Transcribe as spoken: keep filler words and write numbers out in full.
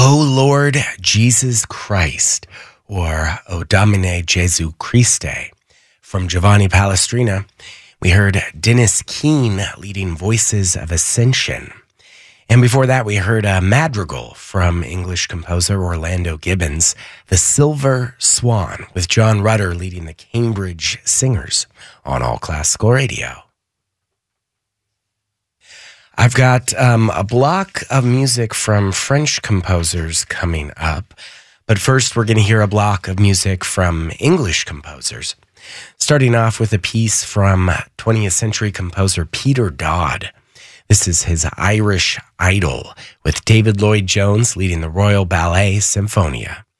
O Lord Jesus Christ, or O Domine Jesu Christe. From Giovanni Palestrina, we heard Dennis Keane leading Voices of Ascension. And before that, we heard a madrigal from English composer Orlando Gibbons, The Silver Swan, with John Rutter leading the Cambridge Singers on All Classical Radio. I've got um, a block of music from French composers coming up, but first we're going to hear a block of music from English composers, starting off with a piece from twentieth century composer Peter Dodd. This is his Irish Idol, with David Lloyd-Jones leading the Royal Ballet Symphonia.